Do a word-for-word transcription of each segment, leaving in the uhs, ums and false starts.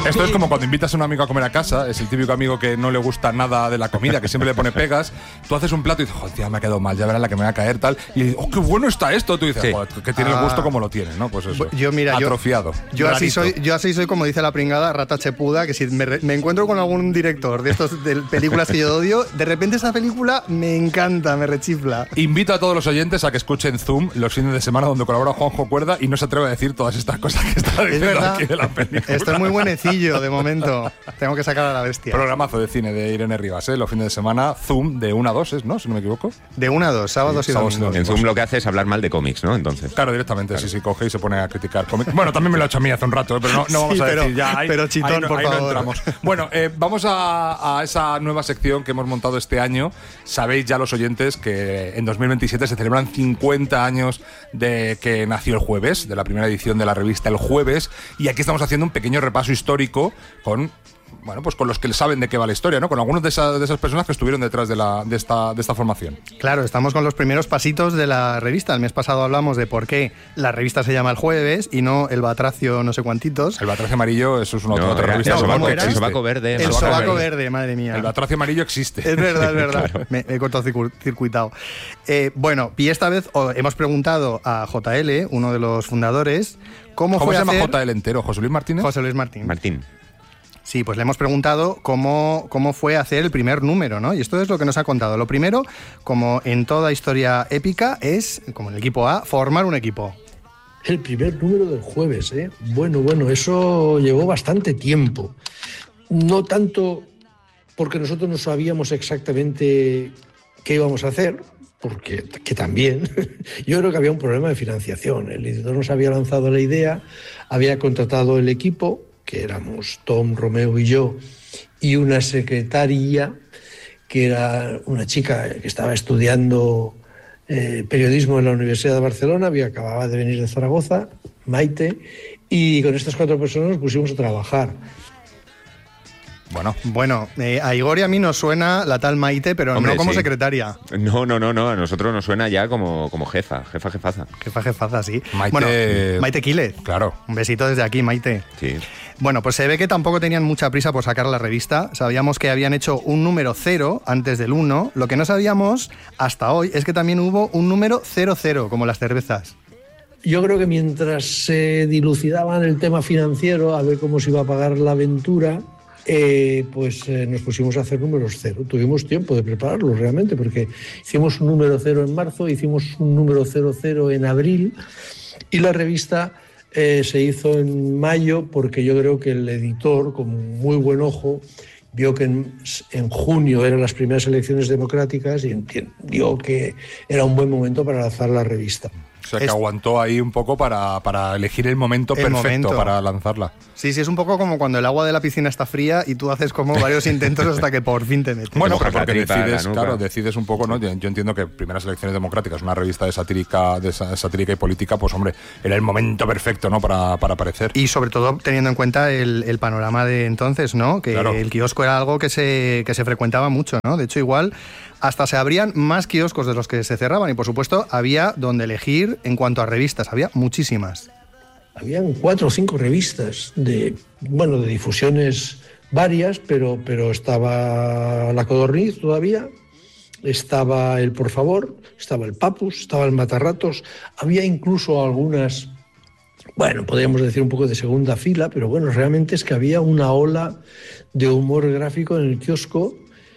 Esto es como cuando invitas a un amigo a comer a casa, es el típico amigo que no le gusta nada de la comida, que siempre le pone pegas. Tú haces un plato y dices, joder, tía, me ha quedado mal, ya verás la que me va a caer, tal. Y dices, oh, qué bueno está esto. Tú dices, sí. Joder, que tiene ah. el gusto como lo tiene, ¿no? Pues eso. Yo, mira, atrofiado. Yo, yo, así soy, yo así soy, como dice la pringada, rata chepuda, que si me, me encuentro con algún director de estos de películas que yo odio, de repente esa película me encanta, me rechifla. Invito a todos los oyentes a que escuchen Zoom los fines de semana, donde colabora Juanjo Cuerda y no se atreve a decir todas estas cosas que está diciendo aquí de la película. Estoy muy buenecillo de momento. Tengo que sacar a la bestia. Programazo de cine de Irene Rivas, ¿eh? Los fines de semana, Zoom de una a dos, ¿no? Si no me equivoco. De una a dos, sábados sí, y sábados domingos. En Zoom lo que hace es hablar mal de cómics, ¿no? Entonces. Claro, directamente, claro. Sí, sí, coge y se pone a criticar cómics. Bueno, también me lo ha hecho a mí hace un rato, ¿eh? Pero no, no vamos sí, a pero, decir ya. Ahí, pero chitón, ahí no, por ahí favor. No entramos. Bueno, eh, vamos a, a esa nueva sección que hemos montado este año. Sabéis ya los oyentes que en dos mil veintisiete se celebran cincuenta años de que nació El Jueves, de la primera edición de la revista El Jueves, y aquí estamos haciendo un pequeño repaso histórico con, bueno, pues con los que saben de qué va la historia, ¿no? Con algunos de esas, de esas personas que estuvieron detrás de, la, de, esta, de esta formación. Claro, estamos con los primeros pasitos de la revista. El mes pasado hablamos de por qué la revista se llama El Jueves y no El Batracio no sé cuantitos. El Batracio Amarillo, eso es una no, otra revista. El sobaco, el sobaco verde. El sobaco, sobaco verde. verde, madre mía. El Batracio Amarillo existe. Es verdad, es verdad. Claro. Me, me he cortocircuitado. Eh, bueno, y esta vez oh, hemos preguntado a J L, uno de los fundadores, cómo, ¿Cómo fue se llama hacer... J L entero? ¿José Luis Martínez? José Luis Martín. Martín. Sí, pues le hemos preguntado cómo, cómo fue hacer el primer número, ¿no? Y esto es lo que nos ha contado. Lo primero, como en toda historia épica, es, como en el equipo A, formar un equipo. El primer número del Jueves, ¿eh? Bueno, bueno, eso llevó bastante tiempo. No tanto porque nosotros no sabíamos exactamente qué íbamos a hacer, porque que también. Yo creo que había un problema de financiación. El editor nos había lanzado la idea, había contratado el equipo, que éramos Tom, Romeo y yo, y una secretaria, que era una chica que estaba estudiando eh, periodismo en la Universidad de Barcelona, había, acababa de venir de Zaragoza, Maite, y con estas cuatro personas nos pusimos a trabajar. Bueno, bueno eh, a Igor y a mí nos suena la tal Maite, pero Hombre, no como sí. secretaria. No, no, no, no, a nosotros nos suena ya como, como jefa, jefa, jefaza. Jefa, jefaza, sí. Maite, bueno, Maite Quílez. Claro. Un besito desde aquí, Maite. Sí. Bueno, pues se ve que tampoco tenían mucha prisa por sacar la revista. Sabíamos que habían hecho un número cero antes del uno. Lo que no sabíamos hasta hoy es que también hubo un número cero cero, como las cervezas. Yo creo que mientras se dilucidaban el tema financiero, a ver cómo se iba a pagar la aventura, Eh, pues eh, nos pusimos a hacer números cero. Tuvimos tiempo de prepararlo realmente, porque hicimos un número cero en marzo, hicimos un número cero cero en abril, y la revista eh, se hizo en mayo, porque yo creo que el editor, con muy buen ojo, vio que en, en junio eran las primeras elecciones democráticas y entendió que era un buen momento para lanzar la revista. O sea, que es... aguantó ahí un poco para, para elegir el momento el perfecto momento. para lanzarla. Sí, sí, es un poco como cuando el agua de la piscina está fría y tú haces como varios intentos hasta que por fin te metes. Bueno, pero porque decides, claro, decides un poco, ¿no? Yo, yo entiendo que Primeras Elecciones Democráticas, una revista de satírica, de satírica y política, pues hombre, era el momento perfecto, ¿no? Para, para aparecer. Y sobre todo teniendo en cuenta el, el panorama de entonces, ¿no? Que claro. El kiosco era algo que se, que se frecuentaba mucho, ¿no? De hecho, igual hasta se abrían más kioscos de los que se cerraban y, por supuesto, había donde elegir en cuanto a revistas, había muchísimas. Habían cuatro o cinco revistas de, bueno, de difusiones varias, pero, pero estaba La Codorniz todavía, estaba el Por Favor, estaba el Papus, estaba el Matarratos, había incluso algunas, bueno, podríamos decir un poco de segunda fila, pero bueno, realmente es que había una ola de humor gráfico en el kiosco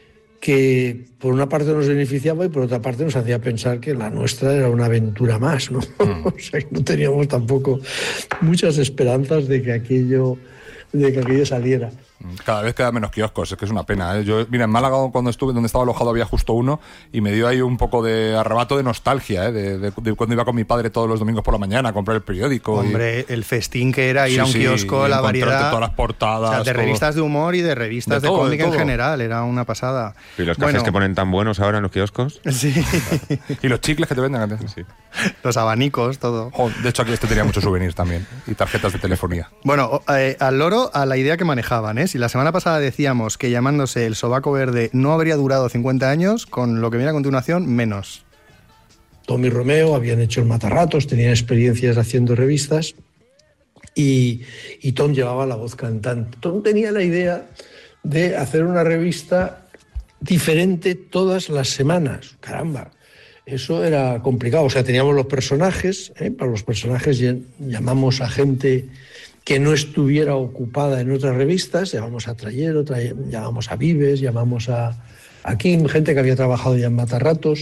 que por una parte nos beneficiaba y por otra parte nos hacía pensar que la nuestra era una aventura más, ¿no? Mm. O sea, que no teníamos tampoco muchas esperanzas de que aquello, de que aquello saliera. Cada vez queda menos kioscos, es que es una pena, ¿eh? Yo, mira, en Málaga cuando estuve, donde estaba alojado, había justo uno y me dio ahí un poco de arrebato de nostalgia, ¿eh? de, de, de cuando iba con mi padre todos los domingos por la mañana a comprar el periódico. Hombre, y... el festín que era ir sí, a un sí, kiosco, la variedad, todas las portadas, o sea, de todo. Revistas de humor y de revistas de, de cómic en general, era una pasada. ¿Y los cafés bueno, que ponen tan buenos ahora en los kioscos? Sí. Y los chicles que te venden antes. Sí. Los abanicos, todo. Oh, de hecho, aquí este tenía muchos souvenirs también y tarjetas de telefonía. Bueno, eh, al loro, a la idea que manejaban, ¿eh? Si la semana pasada decíamos que llamándose El Sobaco Verde no habría durado cincuenta años, con lo que viene a continuación, menos. Tom y Romeo habían hecho el Matarratos, tenían experiencias haciendo revistas y, y Tom llevaba la voz cantante. Tom tenía la idea de hacer una revista diferente todas las semanas. Caramba, eso era complicado. O sea, teníamos los personajes, ¿eh? Para los personajes llamamos a gente que no estuviera ocupada en otras revistas, llamamos a Trayero, trae, llamamos a Vives, llamamos a, a Kim, gente que había trabajado ya en Matarratos.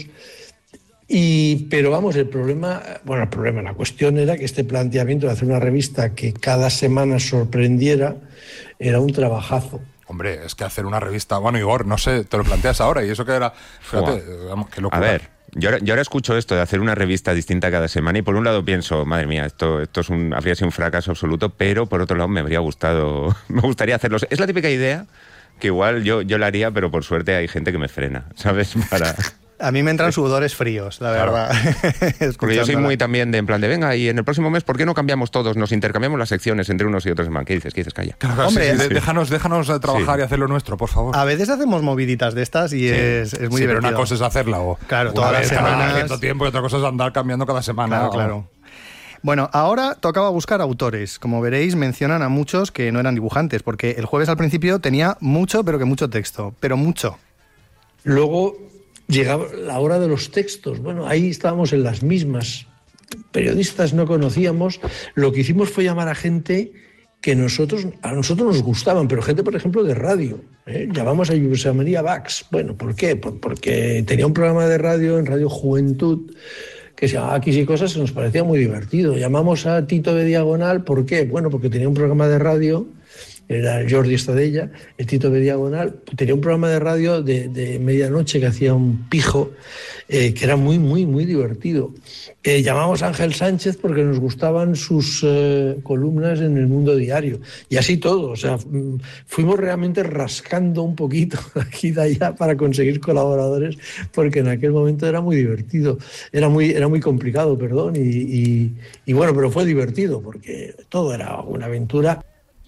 Y, pero vamos, el problema, bueno, el problema, la cuestión era que este planteamiento de hacer una revista que cada semana sorprendiera era un trabajazo. Hombre, es que hacer una revista, bueno, Igor, no sé, te lo planteas ahora y eso que era, fíjate, vamos, qué locura. A ver, yo ahora, yo ahora escucho esto de hacer una revista distinta cada semana y por un lado pienso, madre mía, esto, esto es un, habría sido un fracaso absoluto, pero por otro lado me habría gustado, me gustaría hacerlo. Es la típica idea que igual yo, yo la haría, pero por suerte hay gente que me frena, ¿sabes? Para... A mí me entran sudores fríos, la claro. verdad. Porque yo soy muy también de en plan de, venga, y en el próximo mes, ¿por qué no cambiamos todos? Nos intercambiamos las secciones entre unos y otros. ¿Qué dices? ¿Qué dices? Calla. Claro, Hombre, sí, sí, sí. Déjanos, déjanos trabajar sí. y hacer lo nuestro, por favor. A veces hacemos moviditas de estas y sí. es, es muy sí, divertido. Pero una cosa es hacerla o... Claro, todas las semanas... cierto tiempo y otra cosa es andar cambiando cada semana. Claro, o... claro. Bueno, ahora tocaba buscar autores. Como veréis, mencionan a muchos que no eran dibujantes, porque el jueves al principio tenía mucho, pero que mucho texto. Pero mucho. Luego... llegaba la hora de los textos. Bueno, ahí estábamos en las mismas. Periodistas no conocíamos. Lo que hicimos fue llamar a gente que nosotros, a nosotros nos gustaban, pero gente, por ejemplo, de radio. ¿eh? Llamamos a José María Bax. Bueno, ¿por qué? Porque tenía un programa de radio en Radio Juventud que se llamaba Aquí sí cosas, que nos parecía muy divertido. Llamamos a Tito de Diagonal. ¿Por qué? Bueno, porque tenía un programa de radio... era Jordi Estadella, el Tito de Diagonal, tenía un programa de radio de, de medianoche que hacía un pijo, eh, que era muy, muy, muy divertido. Eh, llamamos a Ángel Sánchez porque nos gustaban sus eh, columnas en El Mundo Diario. Y así todo, o sea, fuimos realmente rascando un poquito aquí de allá para conseguir colaboradores, porque en aquel momento era muy divertido, era muy, era muy complicado, perdón, y, y, y bueno, pero fue divertido, porque todo era una aventura.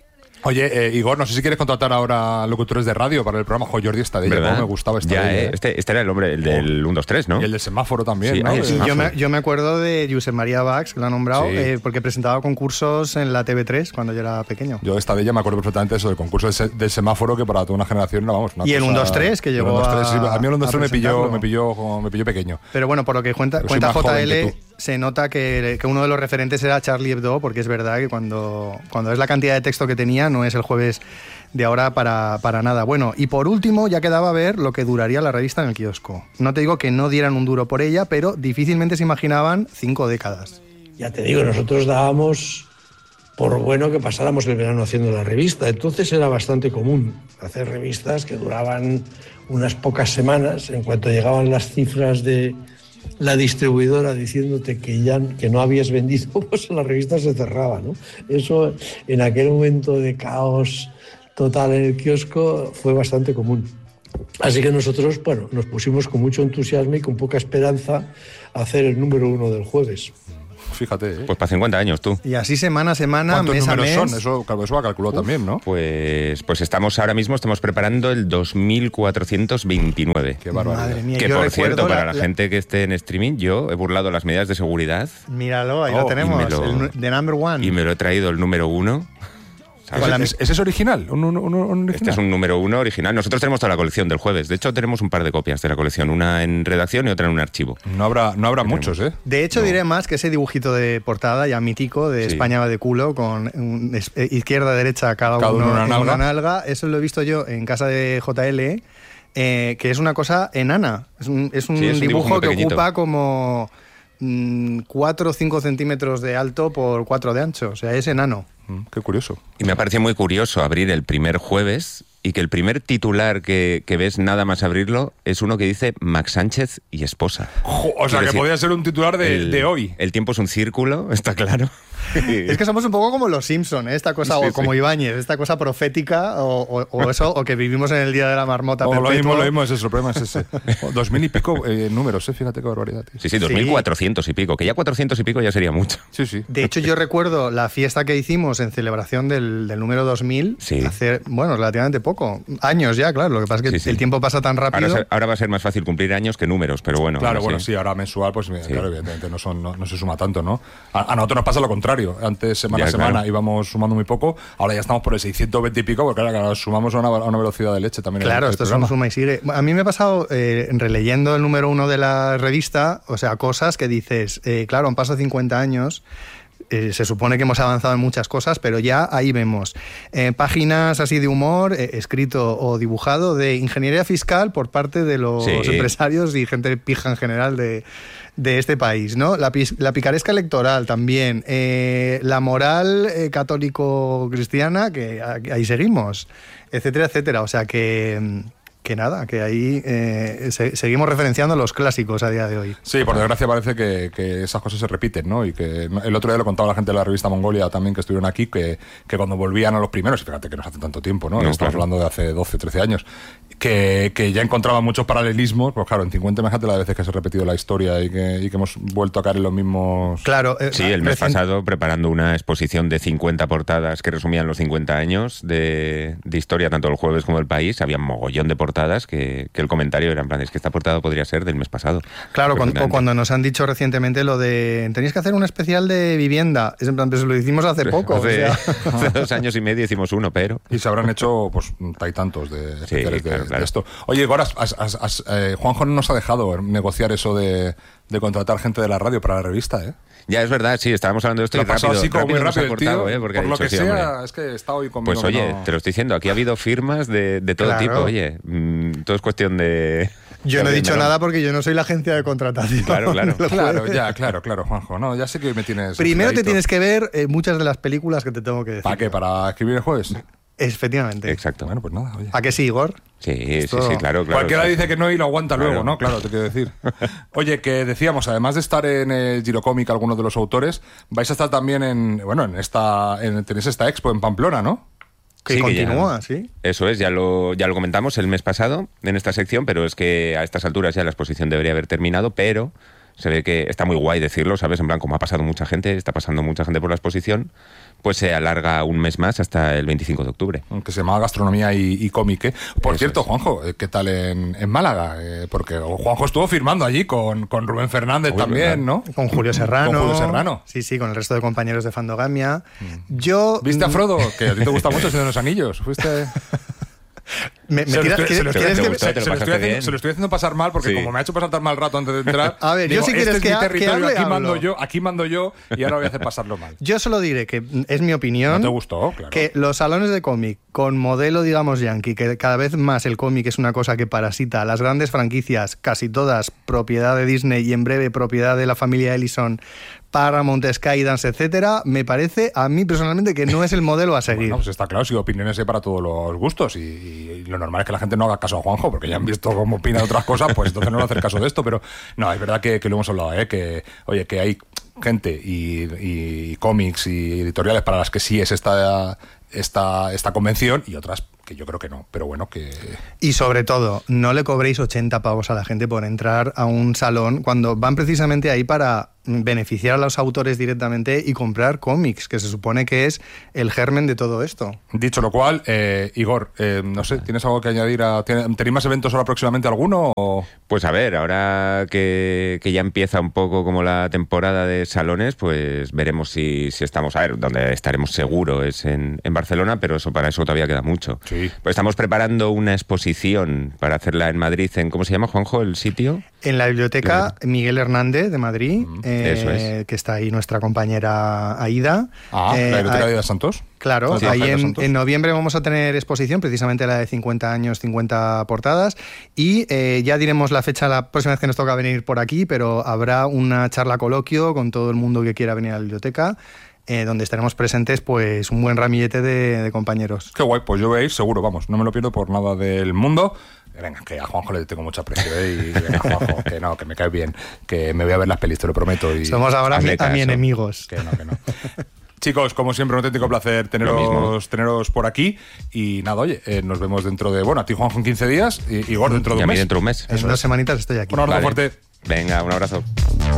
Oye, eh, Igor, no sé si quieres contratar ahora locutores de radio para el programa. Jo, Jordi Estadella, cómo me gustaba Estadella. Ya, eh. este, este era el hombre, el del uno dos tres, ¿no? Y el del semáforo también, sí, ¿no? el semáforo. Yo, me, yo me acuerdo de Josep María Bax, que lo ha nombrado, sí. eh, porque presentaba concursos en la T V tres cuando yo era pequeño. Yo Estadella me acuerdo perfectamente eso, del concurso del, se, del semáforo, que para toda una generación era, vamos, una y cosa... el uno dos tres, que llegó a... Sí, a mí el uno dos tres me pilló, me, pilló, me pilló pequeño. Pero bueno, por lo que cuenta, cuenta J L, se nota que, que uno de los referentes era Charlie Hebdo, porque es verdad que cuando, cuando es la cantidad de texto que tenía, no es el jueves de ahora para, para nada. Bueno, y por último ya quedaba ver lo que duraría la revista en el kiosco. No te digo que no dieran un duro por ella, pero difícilmente se imaginaban cinco décadas. Ya te digo, nosotros dábamos por bueno que pasáramos el verano haciendo la revista. Entonces era bastante común hacer revistas que duraban unas pocas semanas. En cuanto llegaban las cifras de la distribuidora diciéndote que ya que no habías vendido, pues la revista se cerraba, ¿no? Eso en aquel momento de caos total en el kiosco fue bastante común. Así que nosotros, bueno, nos pusimos con mucho entusiasmo y con poca esperanza a hacer el número uno del jueves. Fíjate, ¿eh? Pues para cincuenta años, tú. Y así semana a semana, mes a mes. ¿Cuántos números son? Eso, eso va calculado también, ¿no? Pues, pues estamos ahora mismo, estamos preparando el dos mil cuatrocientos veintinueve. Qué barbaridad. Madre mía, que yo por cierto, para la, la gente que esté en streaming, yo he burlado las medidas de seguridad. Míralo, ahí oh, lo tenemos, lo, el the number one. Y me lo he traído el número uno. ¿Es, ¿Es ese original? ¿Un, un, un original? Este es un número uno original. Nosotros tenemos toda la colección del jueves. De hecho, tenemos un par de copias de la colección. Una en redacción y otra en un archivo. No habrá, no habrá muchos, ¿eh? De hecho, no. diré más que ese dibujito de portada ya mítico de sí. España va de culo, con un, es, izquierda, derecha, cada, cada uno, uno una, nalga. una nalga. Eso lo he visto yo en casa de J L, eh, que es una cosa enana. Es un, es un, sí, es un dibujo, dibujo que pequeñito. Ocupa como cuatro o cinco centímetros de alto por cuatro de ancho. O sea, es enano. Mm, qué curioso. Y me parece muy curioso abrir el primer jueves y que el primer titular que, que ves nada más abrirlo es uno que dice Max Sánchez y esposa. Jo, o sea, que decir, podría ser un titular de, el, de hoy. El tiempo es un círculo, está claro. Es que somos un poco como los Simpson, ¿eh? Esta cosa, sí, o como sí. Ibáñez, esta cosa profética, o, o, o eso, o que vivimos en el día de la marmota. O lo mismo, lo mismo es eso, el problema es ese. Dos mil y pico eh, números, ¿eh? Fíjate qué barbaridad. Tío. Sí, sí, dos mil cuatrocientos y pico, que ya cuatrocientos y pico ya sería mucho. Sí, sí. De hecho, yo recuerdo la fiesta que hicimos en celebración del, del número dos mil, sí. hace, bueno, relativamente poco, años ya, claro, lo que pasa es que sí, sí. el tiempo pasa tan rápido. Ahora, ahora va a ser más fácil cumplir años que números, pero bueno. Claro, bueno, sí, sí ahora mensual, pues sí. claro, evidentemente no, son, no, no se suma tanto, ¿no? A, a nosotros nos pasa lo contrario. contrario. Antes, semana Ya, a semana, claro. íbamos sumando muy poco. Ahora ya estamos por el seiscientos veinte y pico, porque claro, claro, sumamos a una, a una velocidad de leche también. Claro, el, el esto es un suma y sigue. A mí me ha pasado, eh, releyendo el número uno de la revista, o sea, cosas que dices, eh, claro, han pasado cincuenta años. Eh, se supone que hemos avanzado en muchas cosas, pero ya ahí vemos eh, páginas así de humor, eh, escrito o dibujado, de ingeniería fiscal por parte de los Sí. empresarios y gente pija en general de, de este país, ¿no? La, la picaresca electoral también, eh, la moral eh, católico-cristiana, que ahí seguimos, etcétera, etcétera. O sea que... Que nada, que ahí eh, se, seguimos referenciando los clásicos a día de hoy. Sí, por desgracia parece que, que esas cosas se repiten, ¿no? Y que el otro día lo contaba la gente de la revista Mongolia también, que estuvieron aquí, que, que cuando volvían a los primeros, y fíjate que no hace tanto tiempo, ¿no? No, Estamos claro. hablando de hace doce, trece años, que, que ya encontraban muchos paralelismos, pues claro, en cincuenta, imagínate las veces que se ha repetido la historia y que, y que hemos vuelto a caer en los mismos... Claro. Eh, Sí, el mes recien- pasado preparando una exposición de cincuenta portadas que resumían los cincuenta años de, de historia, tanto del Jueves como del País. Había un mogollón de portadas que, que el comentario era en plan, es que esta portada podría ser del mes pasado. Claro, cuando, o Impresionante. cuando nos han dicho recientemente lo de tenéis que hacer un especial de vivienda. Es en plan, pues lo hicimos hace poco. Hace, o sea. hace dos años y medio hicimos uno, pero... Y se habrán hecho, pues, hay tantos de especiales claro, de, claro. de esto. Oye, Igor, has- has- has- has- eh, Juanjo no nos ha dejado negociar eso de, de contratar gente de la radio para la revista, ¿eh? Ya, es verdad, sí, estábamos hablando de esto Lo y ha pasado rápido, así como muy rápido nos ha rápido el tío, cortado, ¿eh? Porque ha por lo dicho, que sí, sea, hombre. es que está hoy conmigo. Pues que oye, no- te lo estoy diciendo, aquí ha habido firmas de, de todo Claro. tipo, oye, mmm, todo es cuestión de... Yo no he de dicho melón. nada porque yo no soy la agencia de contratación. Claro, claro. Lo Claro, puedes- ya, claro, claro, Juanjo. No, ya sé que me tienes... Primero te enfiladito. tienes que ver eh, muchas de las películas que te tengo que decir. ¿Para qué? ¿Para escribir el jueves? Efectivamente. Exacto. Bueno, pues nada, oye. ¿A que sí, Igor? Sí, Esto- sí, sí, claro, claro. Cualquiera claro. dice que no y lo aguanta Claro. luego, ¿no? Claro, te quiero decir. Oye, que decíamos, además de estar en el Girocomic, algunos de los autores, vais a estar también en, bueno, en esta, en, tenéis esta expo en Pamplona, ¿no? Que Sí, que ya- continúa, ¿sí? Eso es, ya lo, ya lo comentamos el mes pasado en esta sección, pero es que a estas alturas ya la exposición debería haber terminado, pero se ve que está muy guay decirlo, ¿sabes? En plan, como ha pasado mucha gente, está pasando mucha gente por la exposición, pues se alarga un mes más hasta el veinticinco de octubre. Que se llama Gastronomía y, y Cómic, ¿eh? Por Eso cierto, es. Juanjo, ¿qué tal en, en Málaga? Eh, porque Juanjo estuvo firmando allí con, con Rubén Fernández Uy, también, ¿verdad? ¿no? Con Julio Serrano. Con Julio Serrano. Sí, sí, con el resto de compañeros de Fandogamia. Yo... ¿Viste a mm, Frodo? Que a ti te gusta mucho el Señor de los Anillos. ¿Fuiste...? Me, me Se lo tiras- estoy- ¿quieres- se lo estoy quieres te que- gustó, se- te lo se lo estoy pasaste haciendo- bien. se lo estoy haciendo pasar mal porque Sí. como me ha hecho pasar tan mal rato antes de entrar. A ver, yo digo, si este quieres es que mi ha- que territorio, hable, aquí mando hablo. yo, aquí mando yo y ahora voy a hacer pasarlo mal. Yo solo diré que es mi opinión. ¿No te gustó? Claro. Que los salones de cómic con modelo, digamos, yankee, que cada vez más el cómic es una cosa que parasita las grandes franquicias, casi todas propiedad de Disney y en breve propiedad de la familia Ellison, Paramount, Skydance, etcétera, me parece a mí personalmente que no es el modelo a seguir. Bueno, pues está claro, si opiniones hay para todos los gustos y, y lo normal es que la gente no haga caso a Juanjo porque ya han visto cómo opina de otras cosas, pues entonces no le va a hacer caso de esto, pero no, es verdad que, que lo hemos hablado, ¿eh? Que, oye, que hay gente y, y cómics y editoriales para las que sí es esta, esta, esta convención y otras que yo creo que no, pero bueno, que... Y sobre todo, no le cobréis ochenta pavos a la gente por entrar a un salón cuando van precisamente ahí para beneficiar a los autores directamente y comprar cómics, que se supone que es el germen de todo esto. Dicho lo cual, eh, Igor, eh, no sé, ¿tienes algo que añadir? A, ¿tiene- ¿Tenéis más eventos ahora próximamente alguno? O? Pues a ver, ahora que, que ya empieza un poco como la temporada de salones, pues veremos si, si estamos, a ver, donde estaremos seguro es en, en Barcelona, pero eso para eso todavía queda mucho. Sí. Pues estamos preparando una exposición para hacerla en Madrid, en ¿cómo se llama, Juanjo, el sitio? En la biblioteca Miguel Hernández de Madrid, eh, Eso es. que está ahí nuestra compañera Aida. Ah, Eh, la biblioteca ahí- de Santos. Claro, Sí, ahí Jaime en, Santos. en noviembre vamos a tener exposición, precisamente la de cincuenta años, cincuenta portadas, y eh, ya diremos la fecha la próxima vez que nos toca venir por aquí, pero habrá una charla coloquio con todo el mundo que quiera venir a la biblioteca, eh, donde estaremos presentes pues un buen ramillete de, de compañeros. Qué guay, pues yo voy a ir seguro, vamos, no me lo pierdo por nada del mundo. Venga, que a Juanjo le tengo mucho aprecio, ¿eh? Y venga, Juanjo, que no, que me cae bien, que me voy a ver las pelis, te lo prometo. Y... Somos ahora hazle mi, a caso. mi enemigos. Que no, que no. Chicos, como siempre, un auténtico placer Lo teneros, mismo. teneros por aquí. Y nada, oye, eh, nos vemos dentro de... Bueno, a ti, Juanjo, en quince días y Igor dentro de Y a un mí mes. dentro de un mes. En Eso dos es. semanitas estoy aquí. Un abrazo Vale. fuerte. Venga, un abrazo.